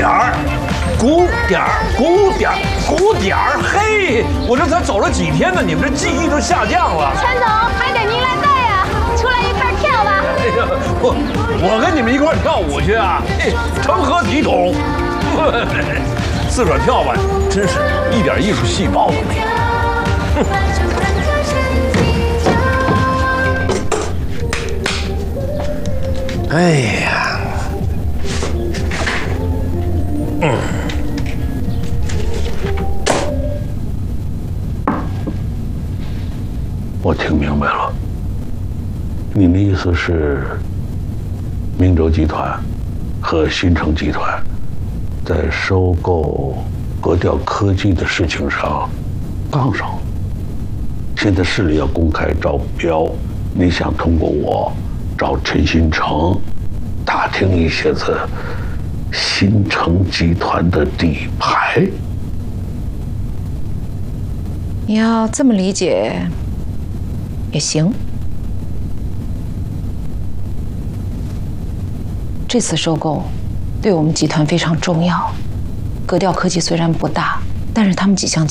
点儿，鼓点儿，鼓点儿，鼓点儿。嘿，我这才走了几天呢，你们这记忆都下降了。 陈总，还得您来带呀，出来一块跳吧。 哎呀，我跟你们一块跳舞去啊，嘿，成何体统？自个儿跳吧，真是一点艺术细胞都没有。哎呀，我听明白了，你的意思是，明州集团和新城集团在收购格调科技的事情上杠上了，现在市里要公开招标，你想通过我找陈新成打听一些子新城集团的底牌。 你要这么理解也行。这次收购对我们集团非常重要。格调科技虽然不大，但是他们几项